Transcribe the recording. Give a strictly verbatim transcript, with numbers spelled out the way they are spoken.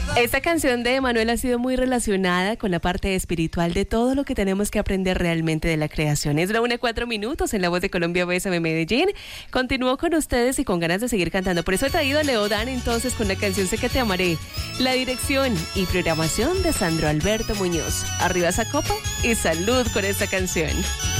Esta canción de Emanuel ha sido muy relacionada con la parte espiritual de todo lo que tenemos que aprender realmente de la creación. Es la una y cuatro minutos en La Voz de Colombia, B S M Medellín. Continúo con ustedes y con ganas de seguir cantando. Por eso he traído a Leodán entonces con la canción Sé que te amaré. La dirección y programación de Sandro Alberto Muñoz. Arriba esa copa y salud con esta canción.